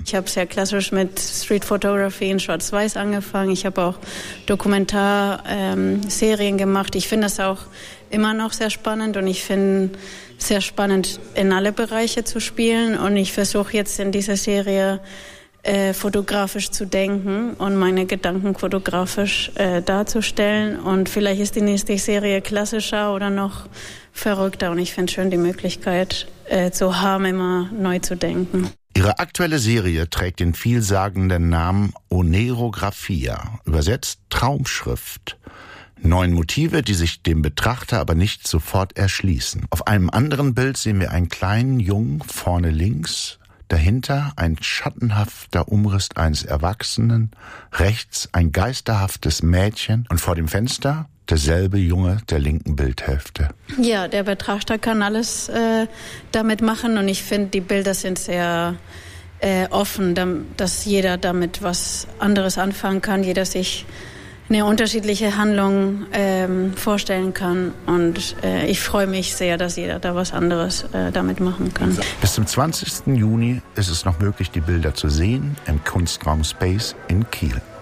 Ich habe sehr klassisch mit Street Photography in Schwarz-Weiß angefangen. Ich habe auch Dokumentarserien gemacht. Ich finde das auch immer noch sehr spannend und ich finde sehr spannend, in alle Bereiche zu spielen. Und ich versuche jetzt in dieser Serie fotografisch zu denken und meine Gedanken fotografisch darzustellen. Und vielleicht ist die nächste Serie klassischer oder noch verrückter. Und ich finde es schön, die Möglichkeit zu haben, immer neu zu denken. Ihre aktuelle Serie trägt den vielsagenden Namen Onerographia, übersetzt Traumschrift. 9 Motive, die sich dem Betrachter aber nicht sofort erschließen. Auf einem anderen Bild sehen wir einen kleinen Jungen vorne links, dahinter ein schattenhafter Umriss eines Erwachsenen, rechts ein geisterhaftes Mädchen und vor dem Fenster derselbe Junge der linken Bildhälfte. Ja, der Betrachter kann alles damit machen und ich finde, die Bilder sind sehr offen, dass jeder damit was anderes anfangen kann, jeder sich eine unterschiedliche Handlung vorstellen kann und ich freue mich sehr, dass jeder da was anderes damit machen kann. Bis zum 20. Juni ist es noch möglich, die Bilder zu sehen im Kunstraum Space in Kiel.